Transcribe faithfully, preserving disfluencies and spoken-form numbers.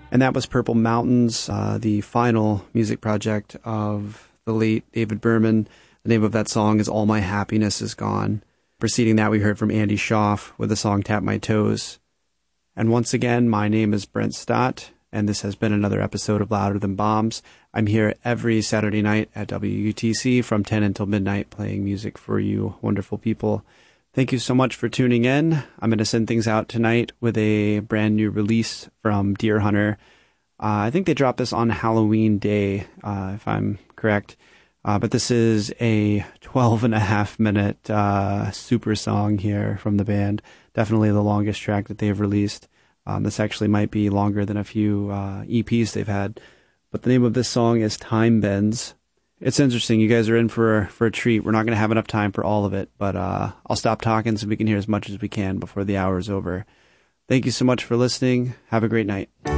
And that was Purple Mountains, uh, the final music project of the late David Berman. The name of that song is All My Happiness Is Gone. Preceding that, we heard from Andy Schaaf with the song Tap My Toes. And once again, my name is Brent Stott, and this has been another episode of Louder Than Bombs. I'm here every Saturday night at W U T C from ten until midnight playing music for you wonderful people. Thank you so much for tuning in. I'm going to send things out tonight with a brand new release from Deer Hunter. Uh, I think they dropped this on Halloween Day, uh, if I'm correct. Uh, but this is a twelve and a half minute uh, super song here from the band. Definitely the longest track that they've released. Um, this actually might be longer than a few uh, E Ps they've had. But the name of this song is Time Bends. It's interesting. You guys are in for, for a treat. We're not going to have enough time for all of it, but uh, I'll stop talking so we can hear as much as we can before the hour is over. Thank you so much for listening. Have a great night.